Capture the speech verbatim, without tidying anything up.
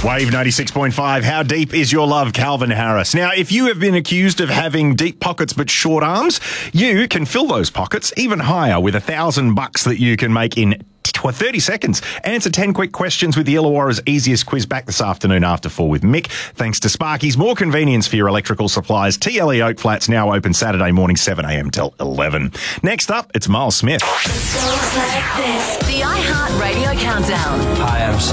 Wave ninety-six point five, how deep is your love, Calvin Harris? Now, if you have been accused of having deep pockets but short arms, you can fill those pockets even higher with a thousand bucks that you can make in thirty seconds. Answer ten quick questions with the Illawarra's easiest quiz back this afternoon after four with Mick. Thanks to Sparky's, more convenience for your electrical supplies. T L E Oak Flats now open Saturday morning seven a.m. till eleven. Next up, it's Miles Smith. The iHeart Radio Countdown. Hi, I'm